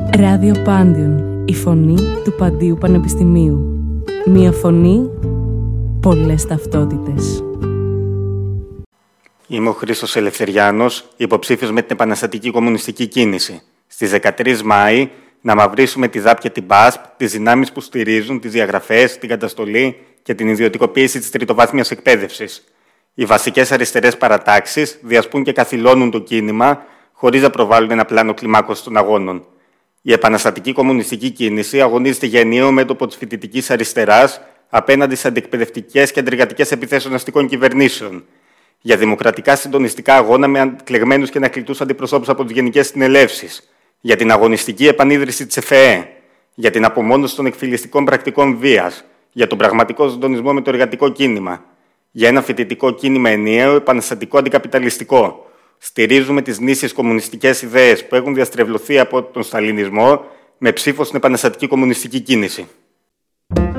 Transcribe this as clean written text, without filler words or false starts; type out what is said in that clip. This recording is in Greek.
Ράδιο Πάντιον, η φωνή του Παντίου Πανεπιστημίου. Μία φωνή, πολλές ταυτότητες. Είμαι ο Χρήστος Ελευθεριάνος, υποψήφιος με την επαναστατική κομμουνιστική κίνηση. Στις 13 Μάη να μαυρίσουμε τη ΔΑΠ και την ΠΑΣΠ, τις δυνάμεις που στηρίζουν τις διαγραφές, την καταστολή και την ιδιωτικοποίηση της τριτοβάθμιας εκπαίδευσης. Οι βασικές αριστερές παρατάξεις διασπούν και καθυλώνουν το κίνημα, χωρίς να προβάλλουν ένα πλάνο κλιμάκωσης των αγώνων. Η επαναστατική κομμουνιστική κίνηση αγωνίζεται για ενιαίο μέτωπο της φοιτητικής αριστεράς απέναντι σε αντιεκπαιδευτικές και αντεργατικές επιθέσεις των αστικών κυβερνήσεων. Για δημοκρατικά συντονιστικά αγώνα με εκλεγμένους και ανακλητούς αντιπροσώπους από τις γενικές συνελεύσεις. Για την αγωνιστική επανίδρυση της ΕΦΕΕ. Για την απομόνωση των εκφυλιστικών πρακτικών βίας. Για τον πραγματικό συντονισμό με το εργατικό κίνημα. Για ένα φοιτητικό κίνημα ενιαίο, επαναστατικό, αντικαπιταλιστικό. Στηρίζουμε τις νήσιες κομμουνιστικές ιδέες που έχουν διαστρεβλωθεί από τον σταλινισμό με ψήφο στην επαναστατική κομμουνιστική κίνηση.